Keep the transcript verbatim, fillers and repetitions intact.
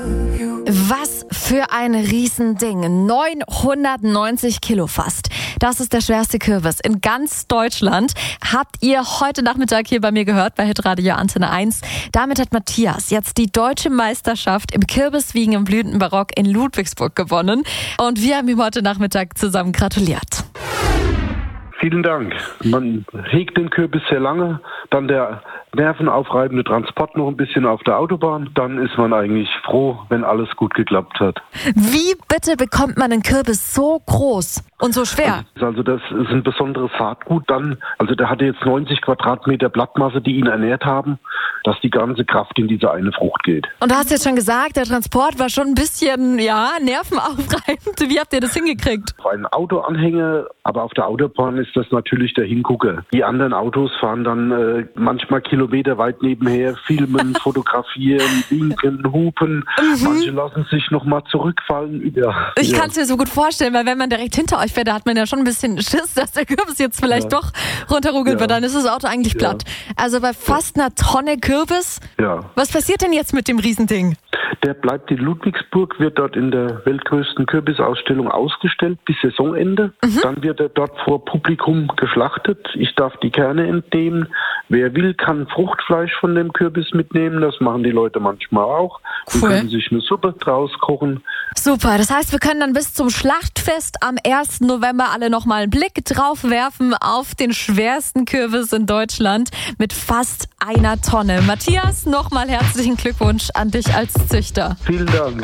Was für ein Riesending. neunhundertneunzig Kilo fast. Das ist der schwerste Kürbis in ganz Deutschland. Habt ihr heute Nachmittag hier bei mir gehört, bei Hitradio Antenne eins. Damit hat Matthias jetzt die deutsche Meisterschaft im Kürbiswiegen im blühenden Barock in Ludwigsburg gewonnen. Und wir haben ihm heute Nachmittag zusammen gratuliert. Vielen Dank. Man hegt den Kürbis sehr lange, dann der nervenaufreibende Transport noch ein bisschen auf der Autobahn. Dann ist man eigentlich froh, wenn alles gut geklappt hat. Wie bitte bekommt man einen Kürbis so groß und so schwer? Also das ist ein besonderes Saatgut dann. Also der hatte jetzt neunzig Quadratmeter Blattmasse, die ihn ernährt haben, dass die ganze Kraft in diese eine Frucht geht. Und du hast jetzt schon gesagt, der Transport war schon ein bisschen, ja, nervenaufreibend. Wie habt ihr das hingekriegt? Auf einen Autoanhänger, aber auf der Autobahn ist das natürlich der Hingucker. Die anderen Autos fahren dann äh, manchmal Kilometer weit nebenher, filmen, fotografieren, winken, hupen. Mhm. Manche lassen sich noch mal zurückfallen. Ja, ich ja. kann es mir so gut vorstellen, weil wenn man direkt hinter euch fährt, da hat man ja schon ein bisschen Schiss, dass der Kürbis jetzt vielleicht ja. doch runterruckelt, ja. weil dann ist das Auto eigentlich platt. Ja. Also bei fast einer Tonne Kürbis. Ja. Was passiert denn jetzt mit dem Riesending? Der bleibt in Ludwigsburg, wird dort in der weltgrößten Kürbisausstellung ausgestellt bis Saisonende. Mhm. Dann wird er dort vor Publikum geschlachtet. Ich darf die Kerne entnehmen. Wer will, kann Fruchtfleisch von dem Kürbis mitnehmen. Das machen die Leute manchmal auch. Cool. Und können sich eine Suppe draus kochen. Super, das heißt, wir können dann bis zum Schlachtfest am ersten November alle nochmal einen Blick drauf werfen auf den schwersten Kürbis in Deutschland mit fast einer Tonne. Matthias, nochmal herzlichen Glückwunsch an dich als Züchter. Vielen Dank.